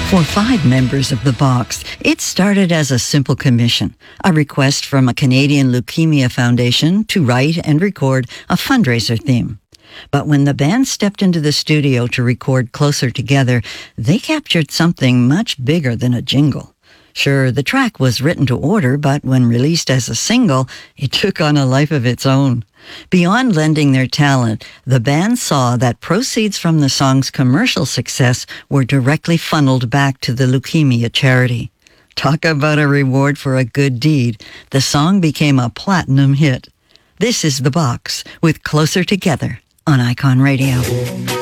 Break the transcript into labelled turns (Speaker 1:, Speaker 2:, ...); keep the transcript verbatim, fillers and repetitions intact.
Speaker 1: For five members of the Box, it started as a simple commission, a request from a Canadian Leukemia Foundation to write and record a fundraiser theme. But when the band stepped into the studio to record Closer Together, they captured something much bigger than a jingle. Sure, the track was written to order, but when released as a single, it took on a life of its own. Beyond lending their talent, the band saw that proceeds from the song's commercial success were directly funneled back to the leukemia charity. Talk about a reward for a good deed. The song became a platinum hit. This is The Box with Closer Together on Icon Radio.